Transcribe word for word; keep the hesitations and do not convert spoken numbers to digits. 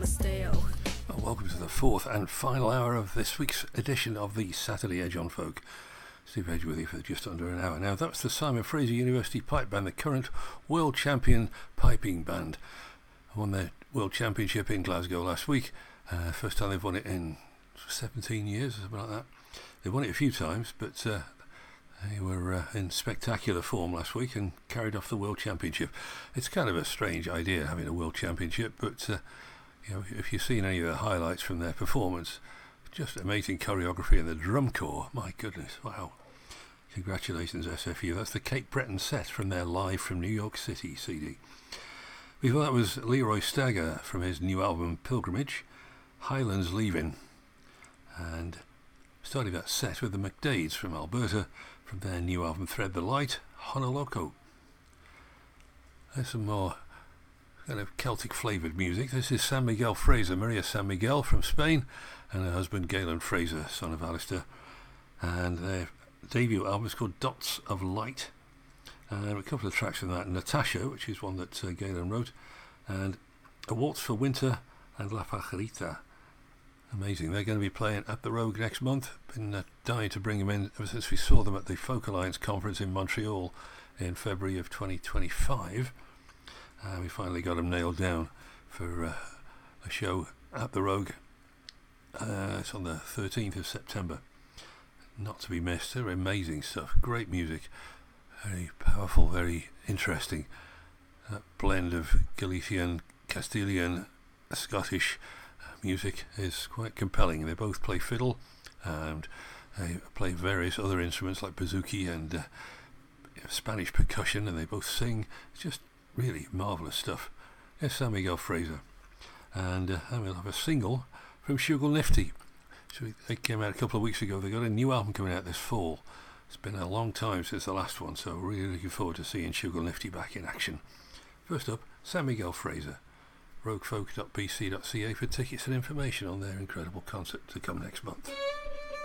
Stale. Well, welcome to the fourth and final hour of this week's edition of the Saturday Edge on Folk. Steve Edge with you for just under an hour. Now, that's the Simon Fraser University Pipe Band, the current world champion piping band. Won their world championship in Glasgow last week. Uh, first time they've won it in seventeen years, or something like that. They've won it a few times, but uh, they were uh, in spectacular form last week and carried off the world championship. It's kind of a strange idea having a world championship, but uh, you know, if you've seen any of the highlights from their performance, just amazing choreography and the drum corps. My goodness, wow. Congratulations, S F U. That's the Cape Breton set from their Live from New York City C D. Before that was Leroy Stagger from his new album Pilgrimage, Highlands Leaving. And starting that set with the McDades from Alberta from their new album Thread the Light, Honoloko. There's some more kind of Celtic flavoured music. This is San Miguel Fraser, Maria San Miguel from Spain, and her husband Galen Fraser, son of Alistair. And their debut album is called Dots of Light. And a couple of tracks from that, Natasha, which is one that uh, Galen wrote, and A Waltz for Winter and La Pajarita. Amazing. They're going to be playing at the Rogue next month. Been uh, dying to bring them in ever since we saw them at the Folk Alliance conference in Montreal in February of twenty twenty-five. Uh, we finally got them nailed down for uh, a show at the Rogue. Uh, it's on the thirteenth of September. Not to be missed. They're amazing stuff. Great music. Very powerful, very interesting. That blend of Galician, Castilian, Scottish uh, music is quite compelling. They both play fiddle and they play various other instruments like bouzouki and uh, Spanish percussion, and they both sing. It's just really marvellous stuff. Yes, San Miguel Fraser. And uh, then we'll have a single from Sugar Nifty. So they came out a couple of weeks ago. They got a new album coming out this fall. It's been a long time since the last one, so really looking forward to seeing Sugar Nifty back in action. First up, San Miguel Fraser. rogue folk dot b c dot c a for tickets and information on their incredible concert to come next month.